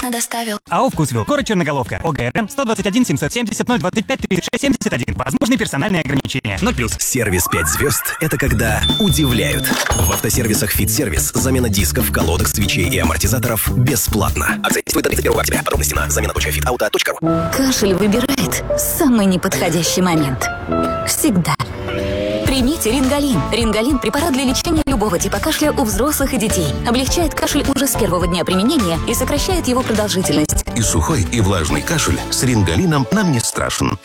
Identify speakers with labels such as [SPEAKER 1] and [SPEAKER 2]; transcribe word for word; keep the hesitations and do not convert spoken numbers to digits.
[SPEAKER 1] бесплатно доставил.
[SPEAKER 2] АО «Вкусвилл». Город Черноголовка. ОГРН сто двадцать один семьсот семьдесят ноль двадцать пять тридцать шесть семьдесят один. Возможны персональные ограничения. ноль плюс.
[SPEAKER 3] Сервис пять звезд – это когда удивляют. В автосервисах «Фит-сервис» замена дисков, колодок, свечей и амортизаторов бесплатно. Акция действует до тридцать первого октября. Подробности на замена точка фит ауто точка ру.
[SPEAKER 4] Кашель выбирает самый неподходящий момент. Всегда. Примите Рингалин. Рингалин – препарат для лечения любого типа кашля у взрослых и детей. Облегчает кашель уже с первого дня применения и сокращает его продолжительность.
[SPEAKER 5] И сухой, и влажный кашель с Рингалином нам не страшен.